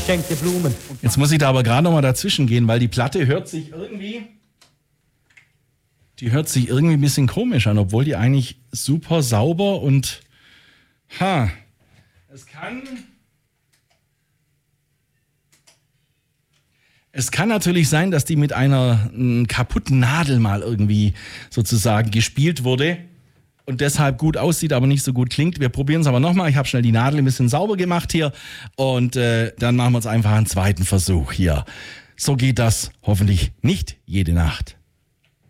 geschenkte Blumen. Jetzt muss ich da aber gerade noch mal dazwischen gehen, weil die Platte hört sich irgendwie ein bisschen komisch an, obwohl die eigentlich super sauber und Es kann natürlich sein, dass die mit einer kaputten Nadel mal irgendwie sozusagen gespielt wurde und deshalb gut aussieht, aber nicht so gut klingt. Wir probieren es aber nochmal. Ich habe schnell die Nadel ein bisschen sauber gemacht hier und dann machen wir uns einfach einen zweiten Versuch hier. So geht das hoffentlich nicht jede Nacht.